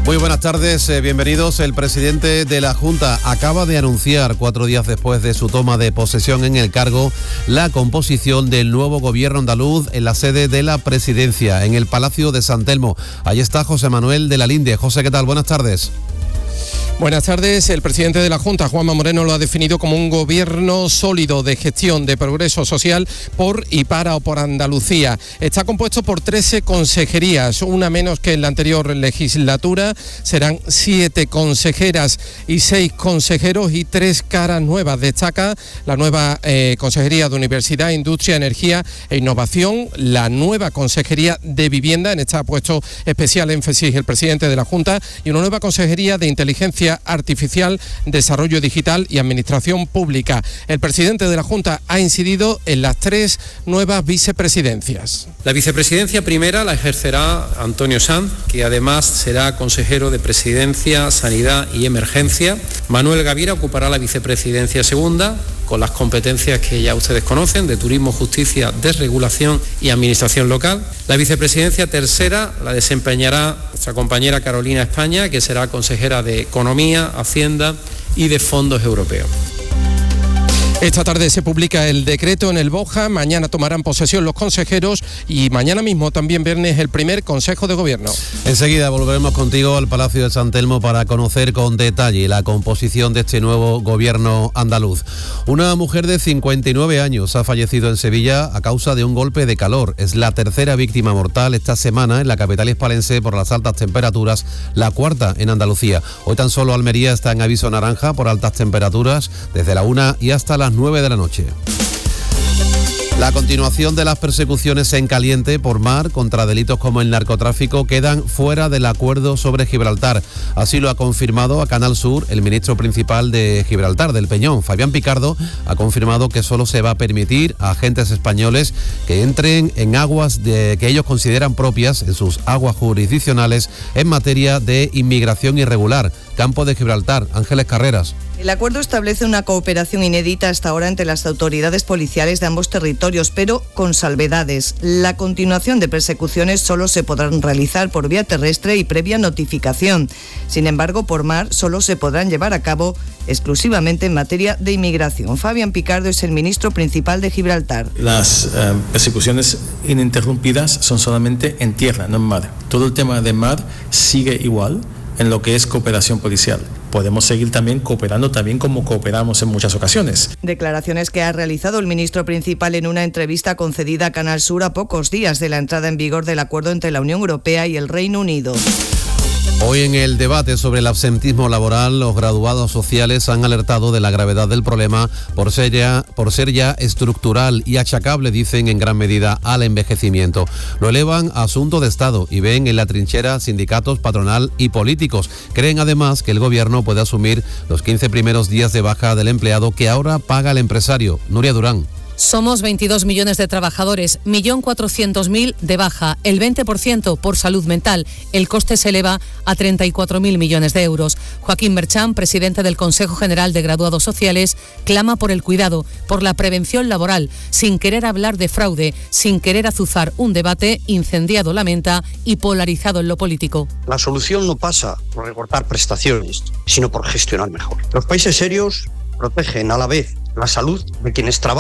Muy buenas tardes, bienvenidos. El presidente de la Junta acaba de anunciar, 4 días después de su toma de posesión en el cargo, la composición del nuevo gobierno andaluz en la sede de la presidencia, en el Palacio de San Telmo. Ahí está José Manuel de la Linde. José, ¿qué tal? Buenas tardes. Buenas tardes. El presidente de la Junta, Juanma Moreno, lo ha definido como un gobierno sólido de gestión de progreso social por y para o por Andalucía. Está compuesto por 13 consejerías, una menos que en la anterior legislatura. Serán 7 consejeras y 6 consejeros y 3 caras nuevas. Destaca la nueva Consejería de Universidad, Industria, Energía e Innovación, la nueva Consejería de Vivienda, en esta ha puesto especial énfasis el presidente de la Junta, y una nueva Consejería de Inteligencia Artificial, Desarrollo Digital y Administración Pública. El presidente de la Junta ha incidido en las 3 nuevas vicepresidencias. La vicepresidencia primera la ejercerá Antonio Sanz, que además será consejero de Presidencia, Sanidad y Emergencia. Manuel Gavira ocupará la vicepresidencia segunda, con las competencias que ya ustedes conocen, de Turismo, Justicia, Desregulación y Administración Local. La vicepresidencia tercera la desempeñará nuestra compañera Carolina España, que será consejera de Economía, Hacienda y de Fondos Europeos. Esta tarde se publica el decreto en el BOJA, mañana tomarán posesión los consejeros y mañana mismo, también viernes, el primer Consejo de Gobierno. Enseguida volveremos contigo al Palacio de San Telmo para conocer con detalle la composición de este nuevo gobierno andaluz. Una mujer de 59 años ha fallecido en Sevilla a causa de un golpe de calor. Es la tercera víctima mortal esta semana en la capital hispalense por las altas temperaturas, la cuarta en Andalucía. Hoy tan solo Almería está en aviso naranja por altas temperaturas desde la 1 y hasta las 9 de la noche. La continuación de las persecuciones en caliente por mar contra delitos como el narcotráfico quedan fuera del acuerdo sobre Gibraltar. Así lo ha confirmado a Canal Sur el ministro principal de Gibraltar, del Peñón, Fabián Picardo. Ha confirmado que solo se va a permitir a agentes españoles que entren en aguas que ellos consideran propias, en sus aguas jurisdiccionales, en materia de inmigración irregular. Campo de Gibraltar, Ángeles Carreras. El acuerdo establece una cooperación inédita hasta ahora entre las autoridades policiales de ambos territorios, pero con salvedades. La continuación de persecuciones solo se podrán realizar por vía terrestre y previa notificación. Sin embargo, por mar solo se podrán llevar a cabo exclusivamente en materia de inmigración. Fabián Picardo es el ministro principal de Gibraltar. Las persecuciones ininterrumpidas son solamente en tierra, no en mar. Todo el tema de mar sigue igual en lo que es cooperación policial. Podemos seguir también cooperando, también como cooperamos en muchas ocasiones. Declaraciones que ha realizado el ministro principal en una entrevista concedida a Canal Sur a pocos días de la entrada en vigor del acuerdo entre la Unión Europea y el Reino Unido. Hoy en el debate sobre el absentismo laboral, los graduados sociales han alertado de la gravedad del problema por ser ya estructural y achacable, dicen, en gran medida al envejecimiento. Lo elevan a asunto de Estado y ven en la trinchera sindicatos, patronal y políticos. Creen además que el gobierno puede asumir los 15 primeros días de baja del empleado que ahora paga el empresario. Nuria Durán. Somos 22 millones de trabajadores, 1.400.000 de baja, el 20% por salud mental. El coste se eleva a 34.000 millones de euros. Joaquín Merchán, presidente del Consejo General de Graduados Sociales, clama por el cuidado, por la prevención laboral, sin querer hablar de fraude, sin querer azuzar un debate incendiado, lamenta, y polarizado en lo político. La solución no pasa por recortar prestaciones, sino por gestionar mejor. Los países serios protegen a la vez la salud de quienes trabajan